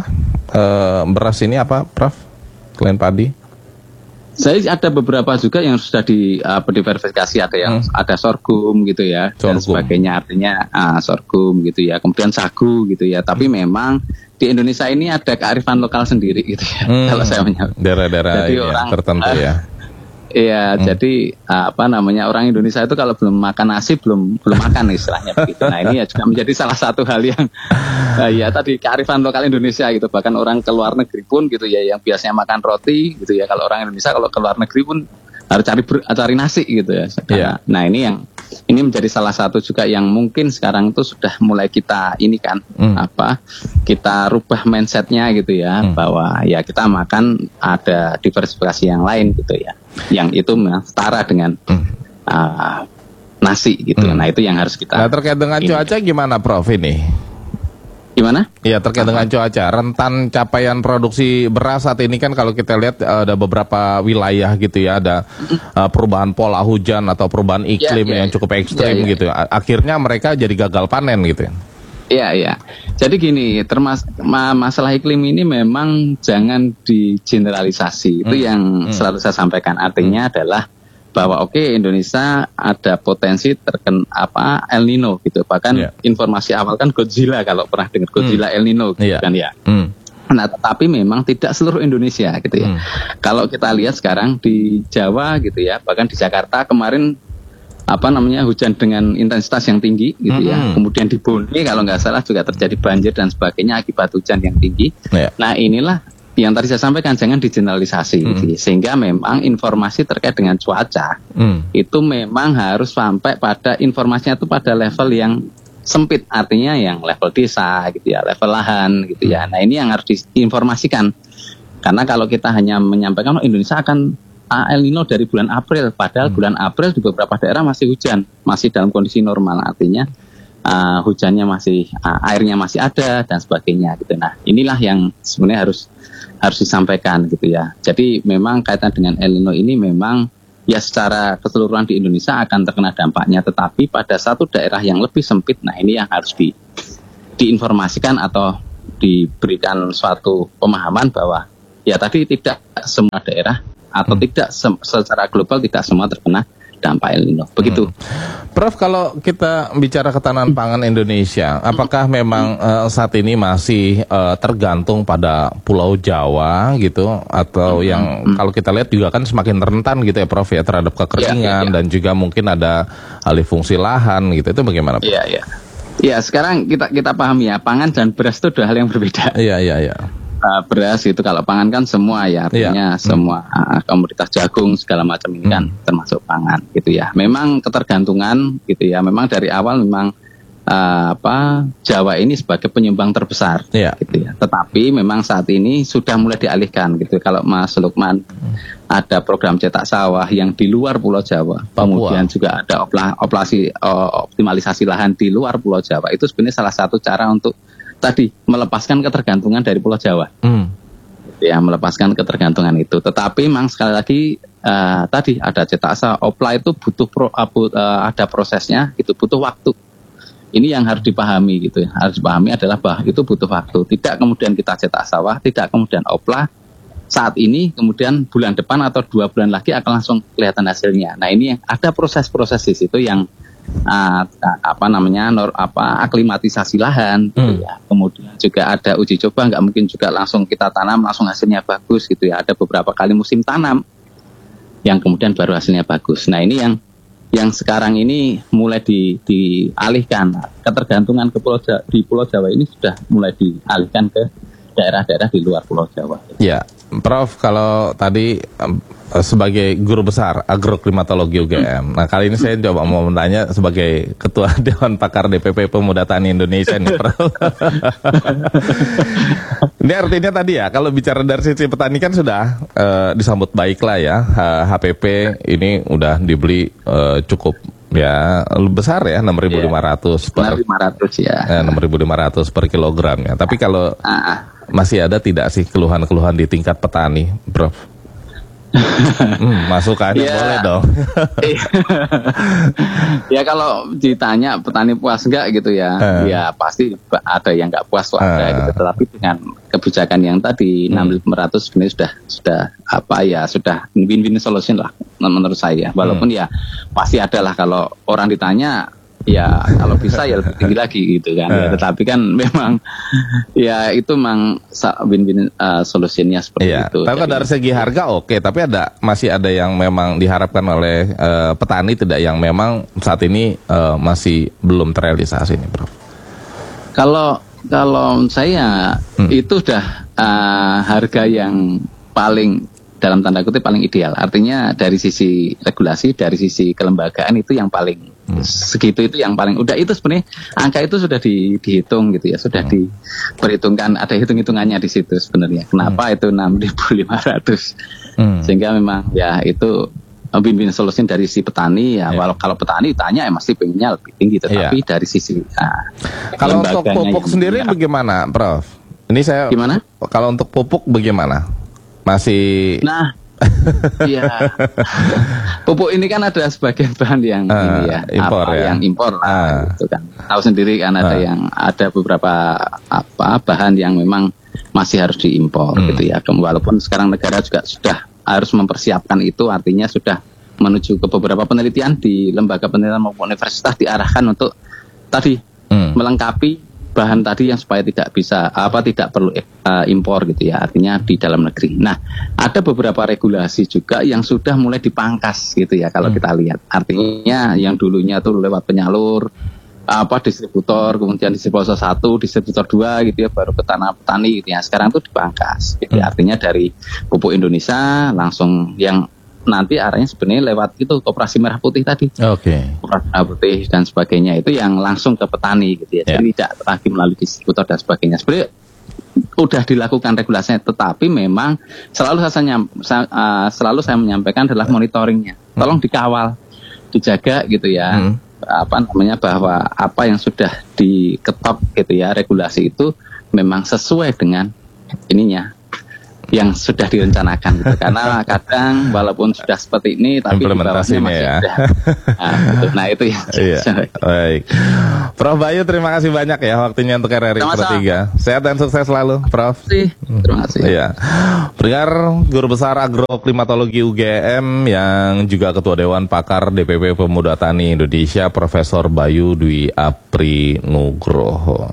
uh, beras ini apa, Prof? Selain padi? Saya ada beberapa juga yang sudah di apa diverifikasi, ada yang hmm. ada sorghum gitu ya sorghum. Dan sebagainya, artinya uh, sorghum gitu ya, kemudian sagu gitu ya. Tapi hmm. memang di Indonesia ini ada kearifan lokal sendiri gitu ya. Hmm. Kalau saya menyebut daerah-daerah ya, orang, tertentu uh, ya. Iya, hmm. jadi uh, apa namanya orang Indonesia itu kalau belum makan nasi belum belum makan istilahnya begitu. Nah ini ya juga menjadi salah satu hal yang uh, ya tadi kearifan lokal Indonesia gitu. Bahkan orang ke luar negeri pun gitu ya yang biasanya makan roti gitu ya. Kalau orang Indonesia kalau ke luar negeri pun harus cari ber, cari nasi gitu ya. Yeah. Nah ini yang ini menjadi salah satu juga yang mungkin sekarang itu sudah mulai kita ini kan hmm. apa kita rubah mindsetnya gitu ya hmm. bahwa ya kita makan ada diversifikasi yang lain gitu ya yang itu setara dengan hmm. uh, nasi gitu. Hmm. Nah itu yang harus kita. Nah terkait dengan ini. Cuaca gimana Prof ini? Gimana? Iya terkait Apa? dengan cuaca, rentan capaian produksi beras saat ini kan kalau kita lihat ada beberapa wilayah gitu ya, ada uh, perubahan pola hujan atau perubahan iklim ya, ya, yang cukup ekstrim ya, ya. gitu. Akhirnya mereka jadi gagal panen gitu. Iya iya. Jadi gini, termas ma masalah iklim ini memang jangan digeneralisasi. Itu hmm. yang hmm. selalu saya sampaikan. Artinya hmm. adalah bahwa oke okay, Indonesia ada potensi terkena apa El Nino gitu. Bahkan yeah. informasi awal kan Godzilla, kalau pernah dengar Godzilla hmm. El Nino gitu yeah. kan ya. Hmm. Nah, tetapi memang tidak seluruh Indonesia gitu ya. Hmm. Kalau kita lihat sekarang di Jawa gitu ya, bahkan di Jakarta kemarin apa namanya hujan dengan intensitas yang tinggi gitu hmm. ya. Kemudian di Bone kalau nggak salah juga terjadi banjir dan sebagainya akibat hujan yang tinggi. Yeah. Nah, inilah yang tadi saya sampaikan, jangan digeneralisasi hmm. gitu ya. Sehingga memang informasi terkait dengan cuaca hmm. itu memang harus sampai pada informasinya itu pada level yang sempit, artinya yang level desa gitu ya, level lahan gitu ya. Nah, ini yang harus diinformasikan. Karena kalau kita hanya menyampaikan oh, Indonesia akan El Nino dari bulan April, padahal hmm. bulan April di beberapa daerah masih hujan, masih dalam kondisi normal, artinya uh, hujannya masih, uh, airnya masih ada dan sebagainya gitu. Nah, inilah yang sebenarnya harus harus disampaikan gitu ya. Jadi memang kaitan dengan El Nino ini memang ya secara keseluruhan di Indonesia akan terkena dampaknya, tetapi pada satu daerah yang lebih sempit, nah ini yang harus di, diinformasikan atau diberikan suatu pemahaman bahwa ya tadi tidak semua daerah atau hmm. tidak se- secara global tidak semua terkena dampak El Nino. Begitu. Hmm. Prof, kalau kita bicara ketahanan pangan Indonesia, apakah memang uh, saat ini masih uh, tergantung pada Pulau Jawa gitu, atau hmm. yang hmm. kalau kita lihat juga kan semakin rentan gitu ya Prof ya terhadap kekeringan ya, ya, ya. dan juga mungkin ada alih fungsi lahan gitu, itu bagaimana Prof? Iya, iya. Ya, sekarang kita kita pahami ya, pangan dan beras itu dua hal yang berbeda. Iya, iya, iya. Uh, beras itu, kalau pangan kan semua ya, artinya yeah. semua uh, komoditas jagung segala macam ini kan hmm. termasuk pangan gitu ya. Memang ketergantungan gitu ya, memang dari awal memang uh, apa Jawa ini sebagai penyumbang terbesar yeah. gitu ya. Tetapi memang saat ini sudah mulai dialihkan gitu. Kalau Mas Lukman hmm. ada program cetak sawah yang di luar Pulau Jawa, Papua. Kemudian juga ada opla, oplasi, optimalisasi lahan di luar Pulau Jawa. Itu sebenarnya salah satu cara untuk tadi melepaskan ketergantungan dari Pulau Jawa, hmm. ya melepaskan ketergantungan itu. Tetapi memang sekali lagi uh, tadi ada cetak sawah, opla itu butuh pro, uh, ada prosesnya, itu butuh waktu. Ini yang harus dipahami gitu ya. Harus dipahami adalah bahwa itu butuh waktu. Tidak kemudian kita cetak sawah, tidak kemudian opla saat ini, kemudian bulan depan atau dua bulan lagi akan langsung kelihatan hasilnya. Nah, ini ada proses-proses di situ yang Uh, apa namanya nor, apa aklimatisasi lahan gitu hmm. ya. Kemudian juga ada uji coba, nggak mungkin juga langsung kita tanam langsung hasilnya bagus gitu ya. Ada beberapa kali musim tanam yang kemudian baru hasilnya bagus. Nah, ini yang yang sekarang ini mulai di, dialihkan. Ketergantungan ke Pulau Jawa, di Pulau Jawa ini sudah mulai dialihkan ke daerah-daerah di luar Pulau Jawa. Ya, Prof, kalau tadi um, sebagai guru besar agroklimatologi U G M, nah kali ini saya coba mau bertanya sebagai Ketua Dewan Pakar D P P Pemuda Tani Indonesia nih, Prof. Ini artinya tadi ya, kalau bicara dari sisi petani kan sudah uh, disambut baik lah ya, H P P ini udah dibeli uh, cukup ya besar ya, enam ribu lima ratus per ya. enam ribu lima ratus per kilogram ya. Tapi kalau ah. masih ada tidak sih keluhan-keluhan di tingkat petani, Prof? hmm, masukannya ya, boleh dong. Ya kalau ditanya petani puas enggak gitu ya, uh. ya pasti ada yang enggak puas, uh. ada gitu. Tetapi dengan kebijakan yang tadi hmm. enam ribu lima ratus sebenarnya sudah sudah apa ya sudah win-win solution lah menurut saya. Walaupun hmm. ya pasti adalah kalau orang ditanya ya kalau bisa ya lebih tinggi lagi gitu kan. Ya, tetapi kan memang ya itu memang win-win uh, solusinya seperti iya, itu. Tapi dari segi harga oke, okay, tapi ada masih ada yang memang diharapkan oleh uh, petani tidak yang memang saat ini uh, masih belum terrealisasi nih, Bro. Kalau kalau saya hmm. itu sudah uh, harga yang paling dalam tanda kutip paling ideal. Artinya dari sisi regulasi, dari sisi kelembagaan itu yang paling Hmm. segitu itu yang paling udah itu sebenarnya angka itu sudah di, dihitung gitu ya, sudah hmm. diperhitungkan, ada hitung-hitungannya di situ sebenarnya. Kenapa hmm. itu enam ribu lima ratus? Hmm. Sehingga memang ya itu win-win solution dari si petani ya. Yeah. Walau kalau petani tanya ya masih pengennya lebih tinggi, tetapi yeah. dari sisi nah, kalau untuk pupuk sendiri ya. Bagaimana, Prof? Ini saya gimana? Kalau untuk pupuk bagaimana? Masih nah iya. Pupuk ini kan ada sebagian bahan yang uh, ini ya, impor apa, ya, yang impor lah, uh. gitu kan. Tahu sendiri kan ada uh. yang ada beberapa apa bahan yang memang masih harus diimpor hmm. gitu ya. Walaupun sekarang negara juga sudah harus mempersiapkan itu, artinya sudah menuju ke beberapa penelitian di lembaga penelitian maupun universitas diarahkan untuk tadi hmm. melengkapi bahan tadi yang supaya tidak bisa apa tidak perlu uh, impor gitu ya, artinya di dalam negeri. Nah, ada beberapa regulasi juga yang sudah mulai dipangkas gitu ya kalau hmm. kita lihat. Artinya yang dulunya tuh lewat penyalur, apa distributor, kemudian distributor satu, distributor dua gitu ya, baru ke tanah petani gitu ya. Sekarang tuh dipangkas. Gitu. Hmm. Artinya dari pupuk Indonesia langsung yang nanti arahnya sebenarnya lewat itu Koperasi Merah Putih tadi. Oke. Okay. Koperasi Merah Putih dan sebagainya itu yang langsung ke petani gitu ya. Yeah. Jadi tidak lagi melalui distributor dan sebagainya. Sebenarnya udah dilakukan regulasinya, tetapi memang selalu saya, saya uh, selalu saya menyampaikan adalah monitoringnya. Tolong dikawal, dijaga gitu ya. Hmm. Apa namanya bahwa apa yang sudah diketok gitu ya regulasi itu memang sesuai dengan ininya yang sudah direncanakan gitu. Karena kadang walaupun sudah seperti ini tapi implementasinya masih ya. Sudah, nah, gitu. Nah itu ya. Iya. Baik. Prof Bayu, terima kasih banyak ya waktunya untuk R R I Pro tiga. Sehat dan sukses selalu, Prof. Terima kasih. Iya. Pendengar, Guru Besar Agroklimatologi U G M yang juga Ketua Dewan Pakar D P P Pemuda Tani Indonesia, Profesor Bayu Dwi Apri Nugroho.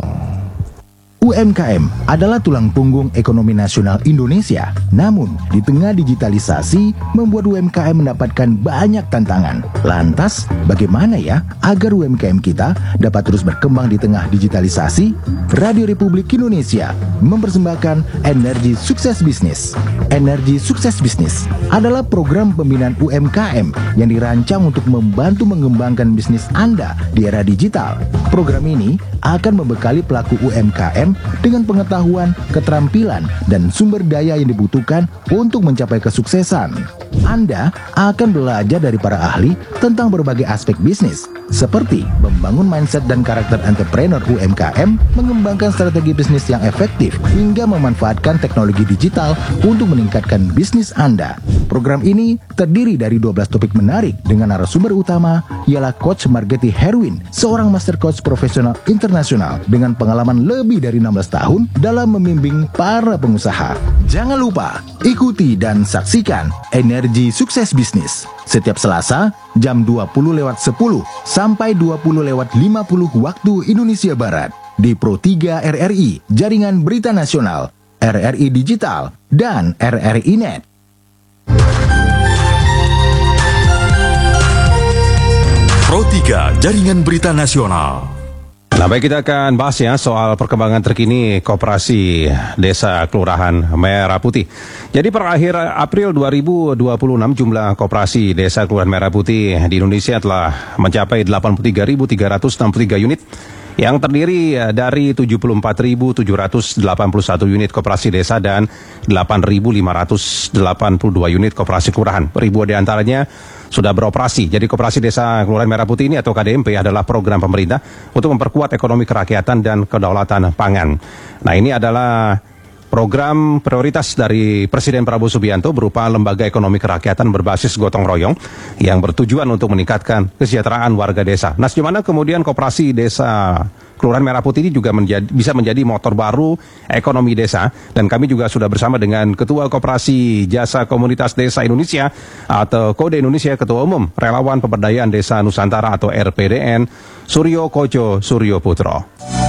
U M K M adalah tulang punggung ekonomi nasional Indonesia. Namun, di tengah digitalisasi, membuat U M K M mendapatkan banyak tantangan. Lantas, bagaimana ya agar U M K M kita dapat terus berkembang di tengah digitalisasi? Radio Republik Indonesia mempersembahkan Energi Sukses Bisnis. Energi Sukses Bisnis adalah program pembinaan U M K M yang dirancang untuk membantu mengembangkan bisnis Anda di era digital. Program ini akan membekali pelaku U M K M dengan pengetahuan, keterampilan, dan sumber daya yang dibutuhkan untuk mencapai kesuksesan. Anda akan belajar dari para ahli tentang berbagai aspek bisnis, seperti membangun mindset dan karakter entrepreneur U M K M, mengembangkan strategi bisnis yang efektif, hingga memanfaatkan teknologi digital untuk meningkatkan bisnis Anda. Program ini terdiri dari dua belas topik menarik dengan narasumber utama ialah Coach Margeti Herwin, seorang master coach profesional internasional dengan pengalaman lebih dari enam belas tahun dalam membimbing para pengusaha. Jangan lupa ikuti dan saksikan Energi Sukses Bisnis setiap Selasa jam dua puluh lewat sepuluh sampai dua puluh lewat lima puluh waktu Indonesia Barat di Pro tiga R R I, Jaringan Berita Nasional, R R I Digital, dan R R I Net. Pro tiga, Jaringan Berita Nasional. Nah, baik, kita akan bahas ya soal perkembangan terkini Koperasi Desa Kelurahan Merah Putih. Jadi per akhir April dua ribu dua puluh enam jumlah Koperasi Desa Kelurahan Merah Putih di Indonesia telah mencapai delapan puluh tiga ribu tiga ratus enam puluh tiga unit yang terdiri dari tujuh puluh empat ribu tujuh ratus delapan puluh satu unit koperasi desa dan delapan ribu lima ratus delapan puluh dua unit koperasi kelurahan. Ribuan di antaranya sudah beroperasi. Jadi Koperasi Desa Kelurahan Merah Putih ini atau K D M P adalah program pemerintah untuk memperkuat ekonomi kerakyatan dan kedaulatan pangan. Nah, ini adalah program prioritas dari Presiden Prabowo Subianto berupa lembaga ekonomi kerakyatan berbasis gotong royong yang bertujuan untuk meningkatkan kesejahteraan warga desa. Nah, sejauh mana kemudian Koperasi Desa Kelurahan Merah Putih ini juga menjadi, bisa menjadi motor baru ekonomi desa, dan kami juga sudah bersama dengan Ketua Koperasi Jasa Komunitas Desa Indonesia atau Kode Indonesia, Ketua Umum Relawan Pemberdayaan Desa Nusantara atau R P D N, Suryo Koco Suryo Putro.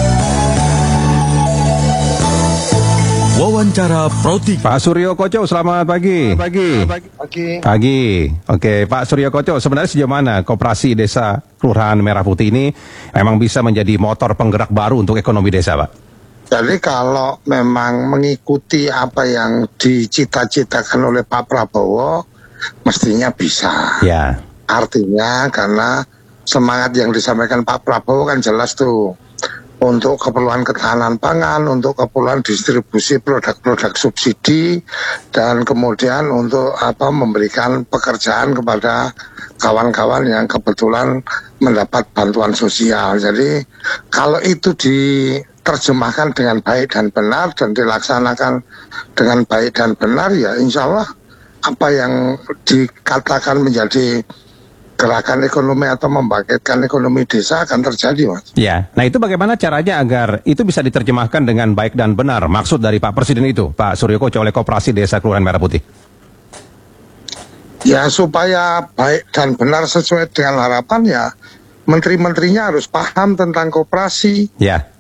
Wawancara Pro tiga. Pak Suryo Koco, selamat pagi. Pagi. Pagi. Pagi. Oke, Pak Suryo Koco, sebenarnya sejauh mana Koperasi Desa Kelurahan Merah Putih ini memang bisa menjadi motor penggerak baru untuk ekonomi desa, Pak? Jadi kalau memang mengikuti apa yang dicita-citakan oleh Pak Prabowo, mestinya bisa. Ya. Artinya karena semangat yang disampaikan Pak Prabowo kan jelas tuh. Untuk keperluan ketahanan pangan, untuk keperluan distribusi produk-produk subsidi, dan kemudian untuk apa memberikan pekerjaan kepada kawan-kawan yang kebetulan mendapat bantuan sosial. Jadi kalau itu diterjemahkan dengan baik dan benar dan dilaksanakan dengan baik dan benar, ya insya Allah apa yang dikatakan menjadi gerakan ekonomi atau membangkitkan ekonomi desa akan terjadi, Mas. Ya, nah itu bagaimana caranya agar itu bisa diterjemahkan dengan baik dan benar maksud dari Pak Presiden itu, Pak Suryo Koco, oleh Koperasi Desa Kelurahan Merah Putih? Ya, supaya baik dan benar sesuai dengan harapan ya, menteri-menterinya harus paham tentang koperasi. Ya.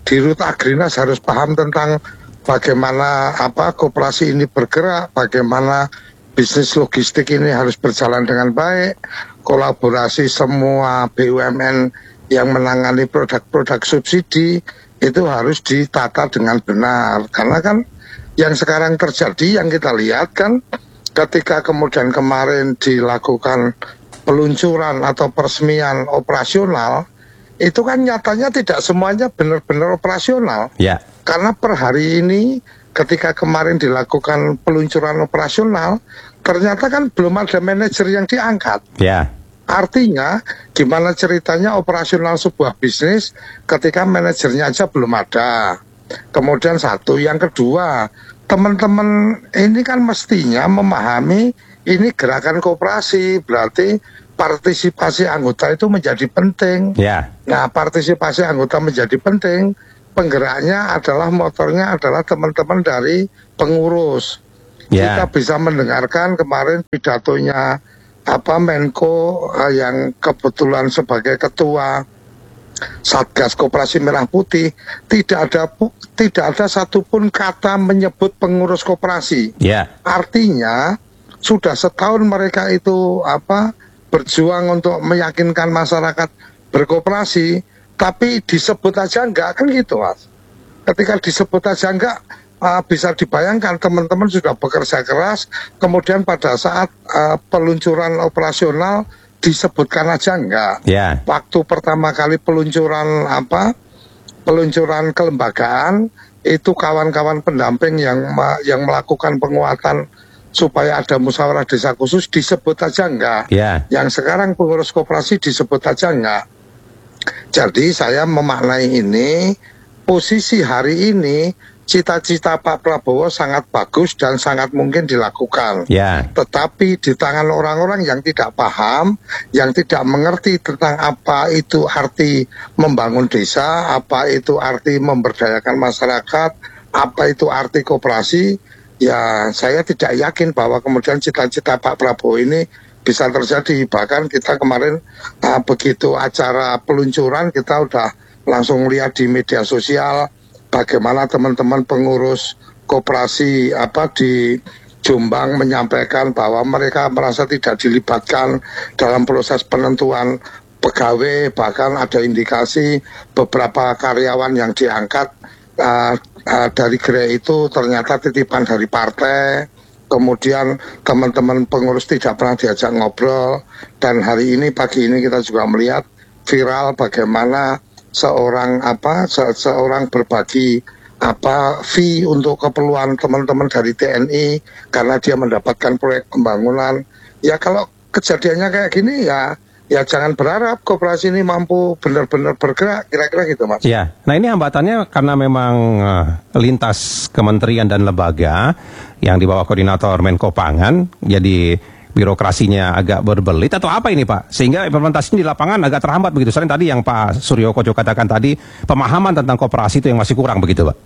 Dirut Agrinas harus paham tentang bagaimana apa koperasi ini bergerak, bagaimana bisnis logistik ini harus berjalan dengan baik, kolaborasi semua B U M N yang menangani produk-produk subsidi itu harus ditata dengan benar. Karena kan yang sekarang terjadi, yang kita lihat kan ketika kemudian kemarin dilakukan peluncuran atau peresmian operasional, itu kan nyatanya tidak semuanya benar-benar operasional. Ya. Karena per hari ini ketika kemarin dilakukan peluncuran operasional, ternyata kan belum ada manajer yang diangkat. Ya. Artinya, gimana ceritanya operasional sebuah bisnis ketika manajernya aja belum ada. Kemudian satu, yang kedua, teman-teman ini kan mestinya memahami ini gerakan koperasi, berarti partisipasi anggota itu menjadi penting. Ya. Nah, partisipasi anggota menjadi penting, penggeraknya adalah, motornya adalah teman-teman dari pengurus. Ya. Kita bisa mendengarkan kemarin pidatonya apa Menko eh, yang kebetulan sebagai ketua Satgas Koperasi Merah Putih, tidak ada tidak ada satupun kata menyebut pengurus koperasi. Yeah. Artinya sudah setahun mereka itu apa berjuang untuk meyakinkan masyarakat berkoperasi, tapi disebut aja enggak, kan gitu Mas. Ketika disebut aja enggak, Uh, bisa dibayangkan teman-teman sudah bekerja keras, kemudian pada saat uh, peluncuran operasional disebutkan aja enggak. Yeah. Waktu pertama kali peluncuran apa, peluncuran kelembagaan itu kawan-kawan pendamping yang yang melakukan penguatan supaya ada musyawarah desa khusus disebut aja enggak. Yeah. Yang sekarang pengurus koperasi disebut aja enggak. Jadi saya memaknai ini, posisi hari ini cita-cita Pak Prabowo sangat bagus dan sangat mungkin dilakukan. Ya. Tetapi di tangan orang-orang yang tidak paham, yang tidak mengerti tentang apa itu arti membangun desa, apa itu arti memberdayakan masyarakat, apa itu arti koperasi, ya saya tidak yakin bahwa kemudian cita-cita Pak Prabowo ini bisa terjadi. Bahkan kita kemarin uh, begitu acara peluncuran, kita udah langsung lihat di media sosial bagaimana teman-teman pengurus koperasi apa di Jombang menyampaikan bahwa mereka merasa tidak dilibatkan dalam proses penentuan pegawai, bahkan ada indikasi beberapa karyawan yang diangkat uh, uh, dari gerai itu ternyata titipan dari partai. Kemudian teman-teman pengurus tidak pernah diajak ngobrol, dan hari ini pagi ini kita juga melihat viral bagaimana seorang apa se seorang berbagi apa fee untuk keperluan teman-teman dari T N I karena dia mendapatkan proyek pembangunan. Ya kalau kejadiannya kayak gini ya ya jangan berharap koperasi ini mampu benar-benar bergerak, kira-kira gitu Mas. Ya, nah ini hambatannya karena memang uh, lintas kementerian dan lembaga yang di bawah koordinator Menko Pangan, jadi birokrasinya agak berbelit atau apa ini Pak? Sehingga implementasi di lapangan agak terhambat begitu. Selain tadi yang Pak Suryo Koco katakan tadi, pemahaman tentang koperasi itu yang masih kurang begitu Pak?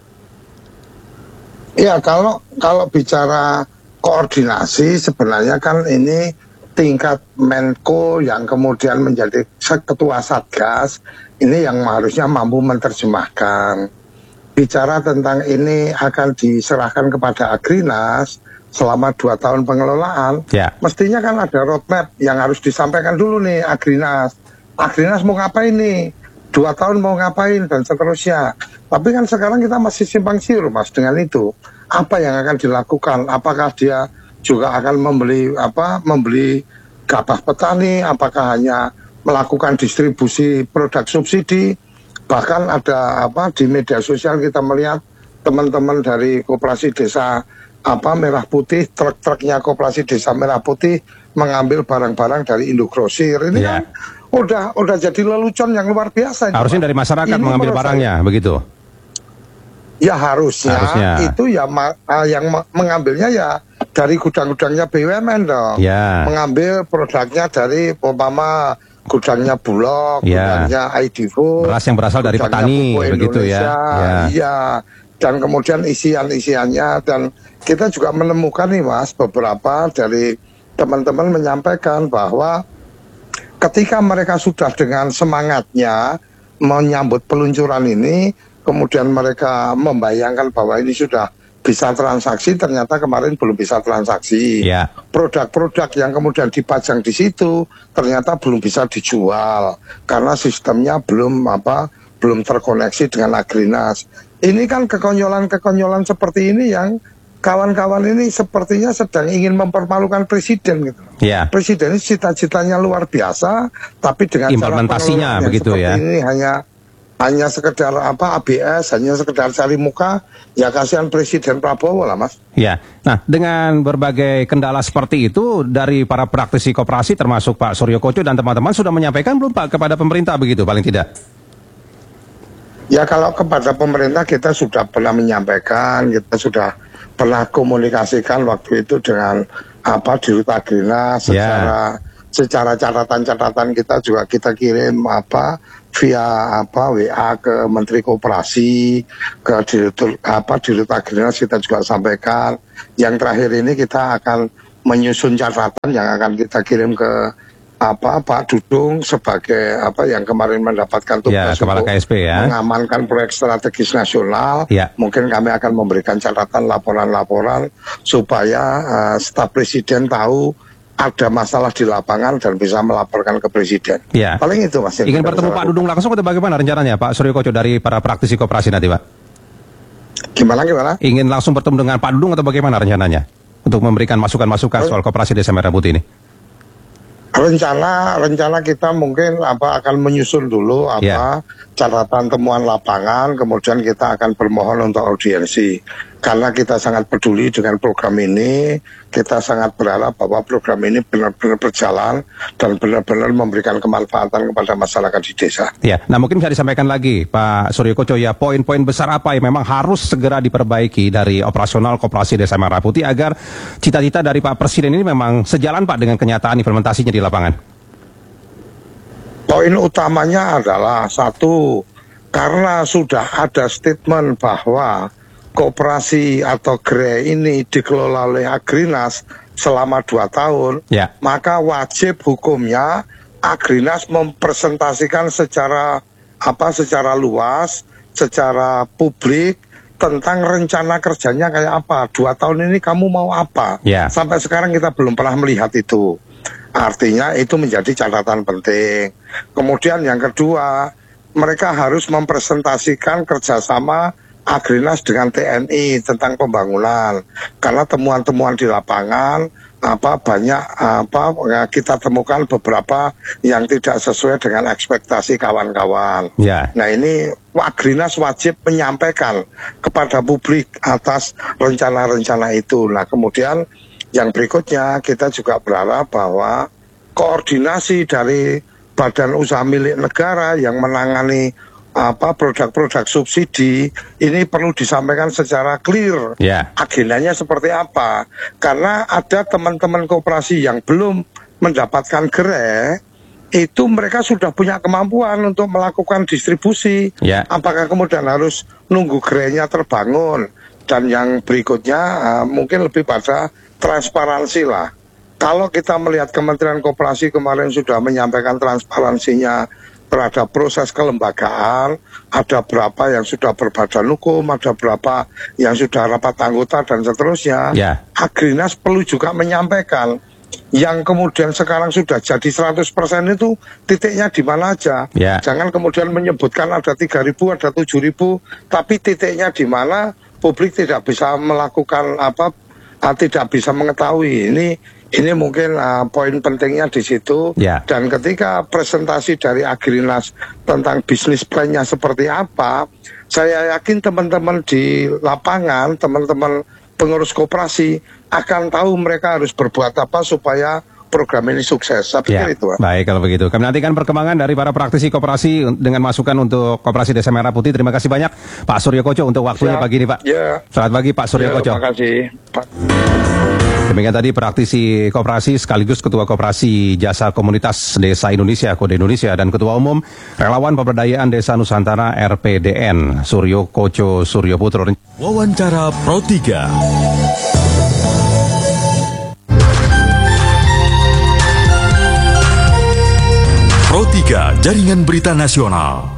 Ya kalau kalau bicara koordinasi sebenarnya kan ini tingkat Menko yang kemudian menjadi ketua Satgas, ini yang harusnya mampu menerjemahkan. Bicara tentang ini akan diserahkan kepada Agrinas selama dua tahun pengelolaan, ya. Mestinya kan ada roadmap yang harus disampaikan dulu nih Agrinas. Agrinas mau ngapain nih? Dua tahun mau ngapain dan seterusnya. Tapi kan sekarang kita masih simpang siur Mas dengan itu. Apa yang akan dilakukan? Apakah dia juga akan membeli apa? Membeli gabah petani? Apakah hanya melakukan distribusi produk subsidi? Bahkan ada apa di media sosial kita melihat teman-teman dari koperasi desa apa Merah Putih, truk-truknya koperasi desa Merah Putih mengambil barang-barang dari Indogrosir. Ini ya. kan udah udah jadi lelucon yang luar biasa. Harusnya dari masyarakat ini mengambil barangnya, saya, begitu? Ya harusnya, harusnya. Itu ya yang mengambilnya ya dari gudang-gudangnya B U M N dong. Ya. Mengambil produknya dari umpama gudangnya Bulog, ya. gudangnya I D Food, beras yang berasal dari petani, begitu ya. Ya. Iya. Dan kemudian isian-isiannya, dan kita juga menemukan nih Mas, beberapa dari teman-teman menyampaikan bahwa ketika mereka sudah dengan semangatnya menyambut peluncuran ini, kemudian mereka membayangkan bahwa ini sudah bisa transaksi, ternyata kemarin belum bisa transaksi. Ya. Produk-produk yang kemudian dipajang di situ ternyata belum bisa dijual karena sistemnya belum apa belum terkoneksi dengan Agrinas. Ini kan kekonyolan-kekonyolan seperti ini yang kawan-kawan ini sepertinya sedang ingin mempermalukan presiden gitu. Ya. Presiden ini cita-citanya luar biasa, tapi dengan implementasinya cara begitu ya. ini hanya hanya sekedar apa A B S, hanya sekedar cari muka, ya kasihan Presiden Prabowo lah Mas. Ya, nah dengan berbagai kendala seperti itu dari para praktisi koperasi termasuk Pak Suryo Koco dan teman-teman sudah menyampaikan belum Pak kepada pemerintah begitu paling tidak? Ya kalau kepada pemerintah kita sudah pernah menyampaikan, kita sudah pernah komunikasikan waktu itu dengan apa Dirut Agrinas secara yeah. secara catatan-catatan kita juga kita kirim apa via apa W A ke Menteri Koperasi, ke Dirut apa Dirut Agrinas kita juga sampaikan. Yang terakhir ini kita akan menyusun catatan yang akan kita kirim ke apa Pak Dudung sebagai apa yang kemarin mendapatkan tugas ya, Kepala untuk K S P, ya. mengamankan proyek strategis nasional. Ya. Mungkin kami akan memberikan catatan laporan-laporan supaya uh, staf presiden tahu ada masalah di lapangan dan bisa melaporkan ke presiden. Ya. Paling itu Mas. Ingin bertemu Pak Dudung langsung atau bagaimana rencananya Pak Suryo Koco dari para praktisi koperasi nanti Pak? Gimana gimana? Ingin langsung bertemu dengan Pak Dudung atau bagaimana rencananya untuk memberikan masukan-masukan soal koperasi Desa Merah Putih ini? Rencana rencana kita mungkin apa akan menyusun dulu apa yeah. catatan temuan lapangan, kemudian kita akan bermohon untuk audiensi. Karena kita sangat peduli dengan program ini, kita sangat berharap bahwa program ini benar-benar berjalan dan benar-benar memberikan kemanfaatan kepada masyarakat di desa. Ya, nah mungkin bisa disampaikan lagi Pak Suryo Koco ya, poin-poin besar apa yang memang harus segera diperbaiki dari operasional koperasi Desa Merah Putih agar cita-cita dari Pak Presiden ini memang sejalan Pak dengan kenyataan implementasinya di lapangan. Poin utamanya adalah satu, karena sudah ada statement bahwa koperasi atau G R E ini dikelola oleh Agrinas selama dua tahun, ya. maka wajib hukumnya Agrinas mempresentasikan secara apa secara luas, secara publik tentang rencana kerjanya kayak apa. Dua tahun ini kamu mau apa? Ya. Sampai sekarang kita belum pernah melihat itu. Artinya itu menjadi catatan penting. Kemudian yang kedua, mereka harus mempresentasikan kerjasama Agrinas dengan T N I tentang pembangunan, karena temuan-temuan di lapangan apa banyak apa kita temukan beberapa yang tidak sesuai dengan ekspektasi kawan-kawan. Ya. Nah ini Agrinas wajib menyampaikan kepada publik atas rencana-rencana itu. Nah kemudian yang berikutnya kita juga berharap bahwa koordinasi dari badan usaha milik negara yang menangani apa produk-produk subsidi ini perlu disampaikan secara clear. Yeah. Agendanya seperti apa? Karena ada teman-teman koperasi yang belum mendapatkan G R E, itu mereka sudah punya kemampuan untuk melakukan distribusi. Yeah. Apakah kemudian harus nunggu G R E-nya terbangun? Dan yang berikutnya uh, mungkin lebih pada transparansi lah. Kalau kita melihat Kementerian Koperasi kemarin sudah menyampaikan transparansinya terhadap proses kelembagaan, ada berapa yang sudah berbadan hukum, ada berapa yang sudah rapat anggota dan seterusnya. Yeah. Agrinas perlu juga menyampaikan yang kemudian sekarang sudah jadi seratus persen itu titiknya di mana aja. Yeah. Jangan kemudian menyebutkan ada tiga ribu, ada tujuh ribu, tapi titiknya di mana publik tidak bisa melakukan apa, tidak bisa mengetahui. Ini Ini mungkin uh, poin pentingnya di situ. Ya. Dan ketika presentasi dari Agrinas tentang bisnis plan-nya seperti apa, saya yakin teman-teman di lapangan, teman-teman pengurus koperasi akan tahu mereka harus berbuat apa supaya program ini sukses. Saya pikir ya. itu. Pak. Baik kalau begitu. Kami nantikan perkembangan dari para praktisi koperasi dengan masukan untuk koperasi Desa Merah Putih. Terima kasih banyak Pak Suryo Koco untuk waktunya Siap. pagi ini Pak. Ya. Selamat pagi Pak Suryo ya, Koco. Terima kasih Pak. Demikian tadi praktisi koperasi sekaligus Ketua Koperasi Jasa Komunitas Desa Indonesia Kode Indonesia dan Ketua Umum Relawan Pemberdayaan Desa Nusantara R P D N Suryo Koco Suryo Putro. Wawancara Pro tiga. Pro tiga Jaringan Berita Nasional.